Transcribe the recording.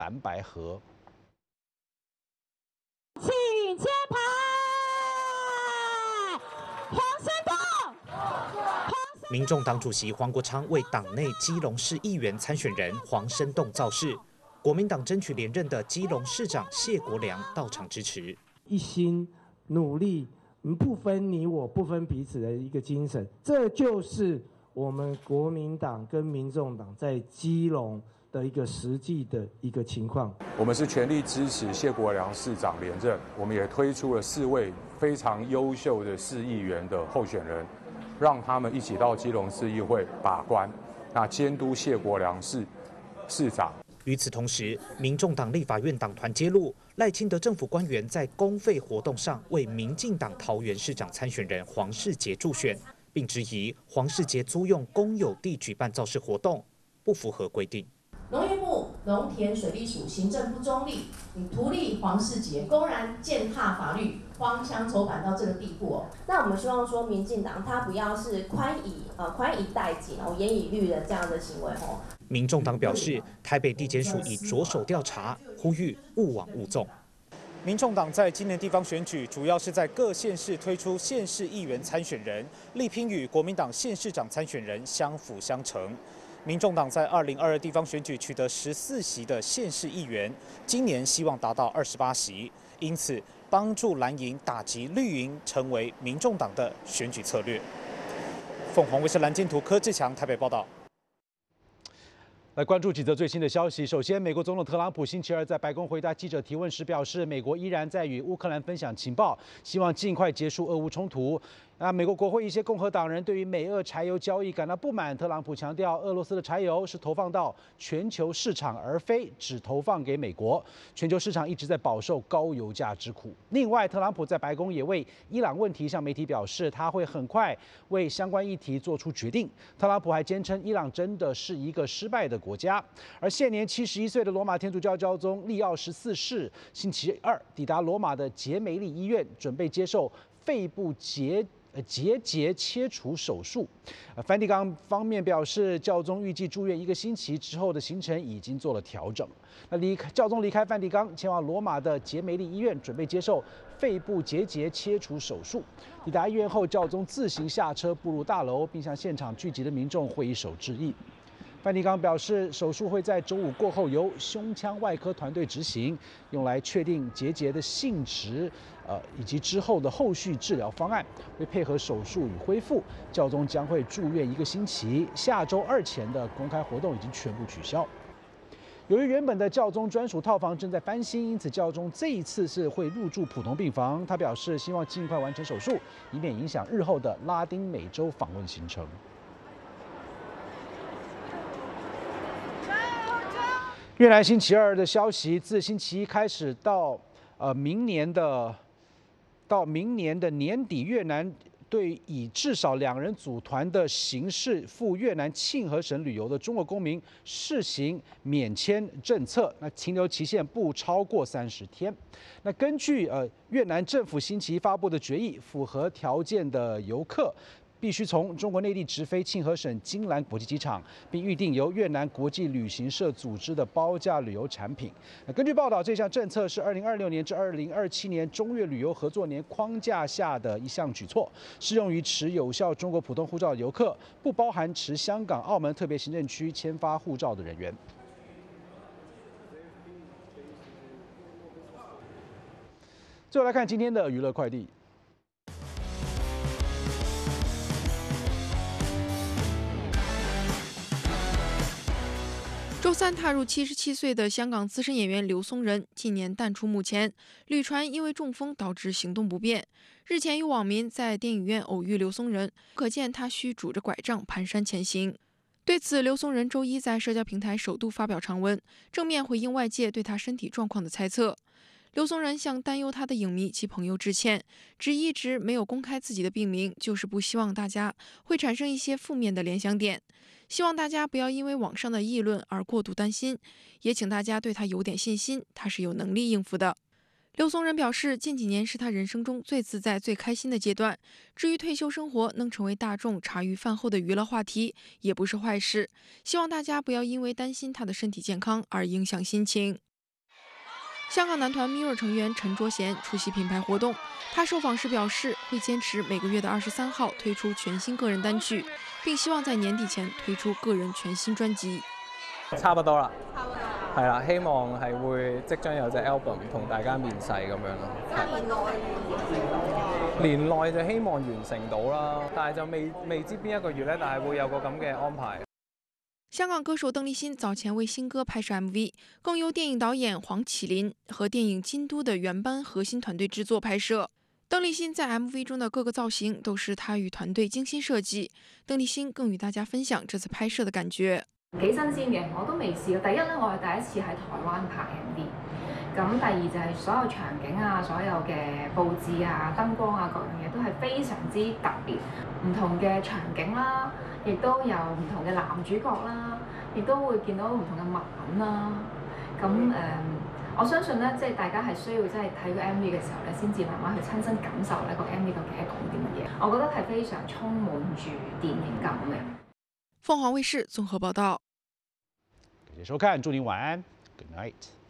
蓝白合。 请揭牌，黄生栋。 民众党主席黄国昌为党内基隆市议员参选人黄生栋造势，国民党争取连任的基隆市长谢国良到场支持， 一心努力，不分你我，不分彼此的一个精神，这就是我们国民党跟民众党在基隆的一个实际的一个情况。 我们是全力支持谢国良市长连任，我们也推出了4位非常优秀的市议员的候选人，让他们一起到基隆市议会把关，那监督谢国良市长。 与此同时，民众党立法院党团揭露，赖清德政府官员在公费活动上为民进党桃园市长参选人黄世杰助选，并质疑黄世杰租用公有地举办造势活动，不符合规定。 农业部农田水利署行政不中立，你图利黄世杰，公然践踏法律，荒腔走板到这个地步哦。 那我们希望说，民进党他不要是宽以待己，然后严以律的这样的行为哦。 民众党表示，台北地检署已着手调查，呼吁勿枉勿纵。民众党在今年地方选举，主要是在各县市推出县市议员参选人，力拼与国民党县市长参选人相辅相成。民众党在2022地方选举取得14席的县市议员，今年希望达到28席，因此帮助蓝营打击绿营，成为民众党的选举策略。凤凰卫视蓝金图柯志强台北报道。 来关注几则最新的消息。首先，美国总统特朗普星期二在白宫回答记者提问时表示，美国依然在与乌克兰分享情报，希望尽快结束俄乌冲突。美国国会一些共和党人对于美俄柴油交易感到不满。特朗普强调，俄罗斯的柴油是投放到全球市场，而非只投放给美国。全球市场一直在饱受高油价之苦。另外，特朗普在白宫也为伊朗问题向媒体表示，他会很快为相关议题做出决定。特朗普还坚称，伊朗真的是一个失败的国家。而现年71岁的罗马天主教教宗利奥14世星期二抵达罗马的杰梅利医院，准备接受肺部结节切除手术。梵蒂冈方面表示，教宗预计住院1个星期之后的行程已经做了调整。教宗离开梵蒂冈，前往罗马的杰梅利医院，准备接受肺部结节切除手术。抵达医院后，教宗自行下车步入大楼，并向现场聚集的民众挥手致意。梵蒂冈表示，手术会在周五过后由胸腔外科团队执行，用来确定结节的性质，以及之后的后续治疗方案。为配合手术与恢复，教宗将会住院1个星期。下周2前的公开活动已经全部取消。由于原本的教宗专属套房正在翻新，因此教宗这一次是会入住普通病房。他表示，希望尽快完成手术，以免影响日后的拉丁美洲访问行程。越南星期二的消息，自星期一开始到明年的年底，越南对以至少2人组团的形式赴越南庆和省旅游的中国公民试行免签政策，那停留期限不超过30天。那根据越南政府星期一发布的决议，符合条件的游客必须从中国内地直飞庆和省金兰国际机场，并预定由越南国际旅行社组织的包价旅游产品。根据报道，这项政策是2026年至2027年中越旅游合作年框架下的一项举措，适用于持有效中国普通护照的游客，不包含持香港、澳门特别行政区签发护照的人员。最后来看今天的娱乐快递。 周三踏入77岁的香港资深演员刘松仁近年淡出幕前，屡传因为中风导致行动不便。日前有网民在电影院偶遇刘松仁，可见他需拄着拐杖蹒跚前行。对此，刘松仁周一在社交平台首度发表长文，正面回应外界对他身体状况的猜测。刘松仁向担忧他的影迷及朋友致歉，指一直没有公开自己的病名，就是不希望大家会产生一些负面的联想点。希望大家不要因为网上的议论而过度担心，也请大家对他有点信心，他是有能力应付的。刘松仁表示，近几年是他人生中最自在、最开心的阶段。至于退休生活能成为大众茶余饭后的娱乐话题，也不是坏事。希望大家不要因为担心他的身体健康而影响心情。 香港男团 Mirror 成员陈卓贤出席品牌活动，他受访时表示会坚持每个月的23號推出全新個人單曲，並希望在年底前推出個人全新專輯。 差不多啦，係啦，希望係會即將有隻 album 同大家面世咁樣咯。年內就希望完成到啦，但係就未知邊一個月咧，但係會有個咁嘅安排。 香港歌手邓丽欣早前为新歌拍摄 MV， 更由电影导演黄启林和电影《京都》的原班核心团队制作拍摄。邓丽欣在 MV 中的各个造型都是她与团队精心设计。邓丽欣更与大家分享这次拍摄的感觉。 幾新鮮嘅，我都未試過。第一咧，我係第一次喺台灣拍 MV。咁第二就係所有場景啊、所有嘅佈置啊、燈光啊各樣嘢都係非常之特別，唔同嘅場景啦。 亦都有唔同嘅男主角啦，亦都會見到唔同嘅物品啦。咁我相信咧，即係大家係需要即係睇個 MV 嘅時候咧，先至慢慢去親身感受呢個 MV 究竟係講啲乜嘢。我覺得係非常充滿住電影感嘅。 鳳凰衛視綜合報道。 感謝收看，祝您晚安 ，Good night。